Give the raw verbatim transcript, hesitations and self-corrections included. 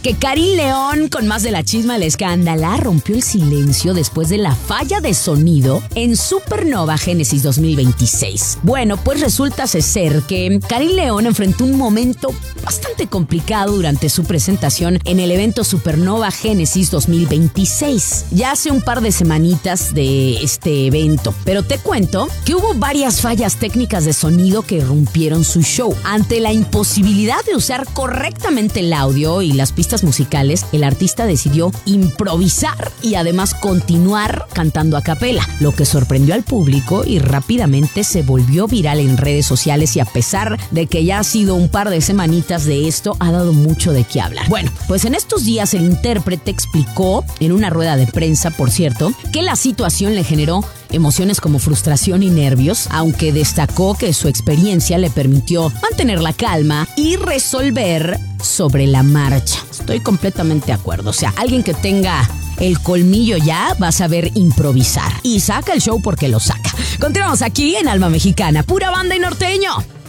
porque Karin León, con más de la chisma del escándalo, rompió el silencio después de la falla de sonido en Supernova Génesis dos mil veintiséis. Bueno, pues resulta ser que Karin León enfrentó un momento bastante complicado durante su presentación en el evento Supernova Génesis dos mil veintiséis. Ya hace un par de semanitas de este evento, pero te cuento que hubo varias fallas técnicas de sonido que rompieron su show. Ante la imposibilidad de usar correctamente el audio y las pistas musicales, el artista decidió improvisar y además continuar cantando a capela, lo que sorprendió al público y rápidamente se volvió viral en redes sociales, y a pesar de que ya ha sido un par de semanitas de esto, ha dado mucho de qué hablar. Bueno, pues en estos días el intérprete explicó en una rueda de prensa, por cierto, que la situación le generó emociones como frustración y nervios, aunque destacó que su experiencia le permitió mantener la calma y resolver sobre la marcha. Estoy completamente de acuerdo. O sea, alguien que tenga el colmillo ya va a saber improvisar y saca el show porque lo saca. Continuamos aquí en Alma Mexicana, pura banda y norteño.